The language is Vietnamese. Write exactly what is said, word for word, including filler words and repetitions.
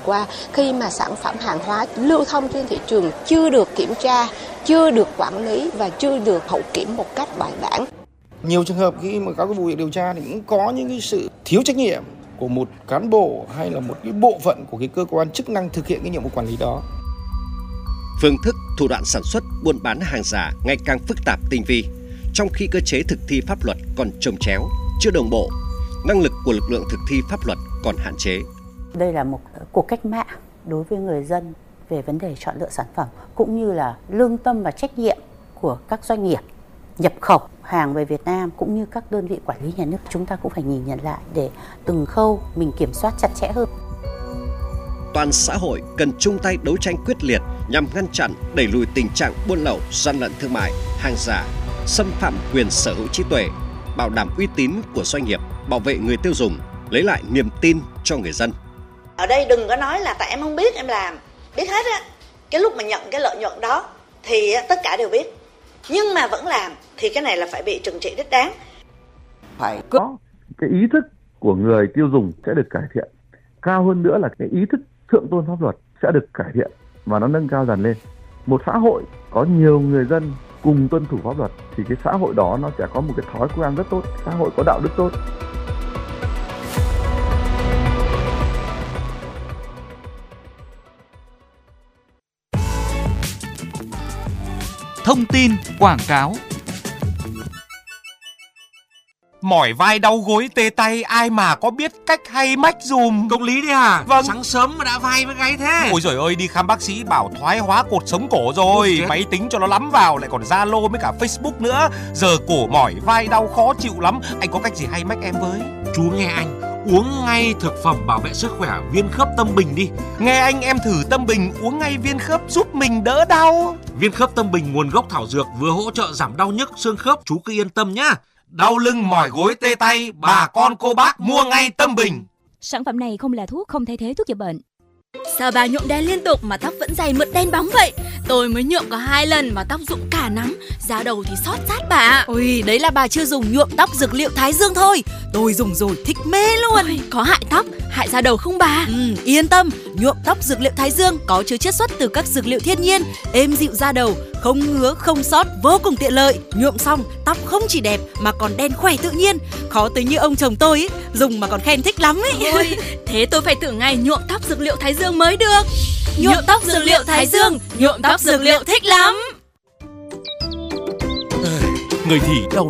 qua khi mà sản phẩm hàng hóa lưu thông trên thị trường chưa được kiểm tra, chưa được quản lý và chưa được hậu kiểm một cách bài bản. Nhiều trường hợp khi mà các cái vụ việc điều tra thì cũng có những cái sự thiếu trách nhiệm của một cán bộ hay là một cái bộ phận của cái cơ quan chức năng thực hiện cái nhiệm vụ quản lý đó. Phương thức, thủ đoạn sản xuất, buôn bán hàng giả ngày càng phức tạp tinh vi, trong khi cơ chế thực thi pháp luật còn chồng chéo, chưa đồng bộ, năng lực của lực lượng thực thi pháp luật còn hạn chế. Đây là một cuộc cách mạng đối với người dân về vấn đề chọn lựa sản phẩm, cũng như là lương tâm và trách nhiệm của các doanh nghiệp nhập khẩu hàng về Việt Nam, cũng như các đơn vị quản lý nhà nước. Chúng ta cũng phải nhìn nhận lại để từng khâu mình kiểm soát chặt chẽ hơn. Toàn xã hội cần chung tay đấu tranh quyết liệt nhằm ngăn chặn, đẩy lùi tình trạng buôn lậu, gian lận thương mại, hàng giả, xâm phạm quyền sở hữu trí tuệ, bảo đảm uy tín của doanh nghiệp, bảo vệ người tiêu dùng, lấy lại niềm tin cho người dân. Ở đây đừng có nói là tại em không biết em làm, biết hết á. Cái lúc mà nhận cái lợi nhuận đó thì tất cả đều biết, nhưng mà vẫn làm thì cái này là phải bị trừng trị đích đáng. Phải có cái ý thức của người tiêu dùng sẽ được cải thiện, cao hơn nữa là cái ý thức thượng tôn pháp luật sẽ được cải thiện và nó nâng cao dần lên. Một xã hội có nhiều người dân cùng tuân thủ pháp luật thì cái xã hội đó nó sẽ có một cái thói quen rất tốt, xã hội có đạo đức tốt. Thông tin quảng cáo. Mỏi vai đau gối tê tay ai mà có biết cách hay mách dùm. Công lý đấy à? Vâng. Sáng sớm mà đã vai với gáy thế. Ôi giời ơi, đi khám bác sĩ bảo thoái hóa cột sống cổ rồi. Máy tính cho nó lắm vào, lại còn Zalo với cả Facebook nữa. Giờ cổ mỏi vai đau khó chịu lắm. Anh có cách gì hay mách em với? Chú nghe anh, uống ngay thực phẩm bảo vệ sức khỏe viên khớp Tâm Bình đi. Nghe anh, em thử Tâm Bình uống ngay viên khớp giúp mình đỡ đau. Viên khớp Tâm Bình nguồn gốc thảo dược, vừa hỗ trợ giảm đau nhức xương khớp, chú cứ yên tâm nhá. Đau lưng mỏi gối tê tay, bà con cô bác mua ngay Tâm Bình. Sản phẩm này không là thuốc, không thay thế thuốc chữa bệnh. Sao bà nhuộm đen liên tục mà tóc vẫn dày mượt đen bóng vậy? Tôi mới nhuộm có hai lần mà tóc rụng cả nắng, da đầu thì xót rát bà. Ôi, đấy là bà chưa dùng nhuộm tóc dược liệu Thái Dương thôi. Tôi dùng rồi thích mê luôn. Ôi, có hại tóc, hại da đầu không bà? Ừ, yên tâm, nhuộm tóc dược liệu Thái Dương có chứa chiết xuất từ các dược liệu thiên nhiên, êm dịu da đầu, không ngứa, không xót, vô cùng tiện lợi. Nhuộm xong, tóc không chỉ đẹp mà còn đen khỏe tự nhiên. Khó tới như ông chồng tôi ấy, dùng mà còn khen thích lắm ấy. Ôi, thế tôi phải thử ngay nhuộm tóc dược liệu Thái Dương mới được. Nhuộm tóc dược liệu Thái Dương, nhuộm tóc dược liệu thích lắm. Người thì đau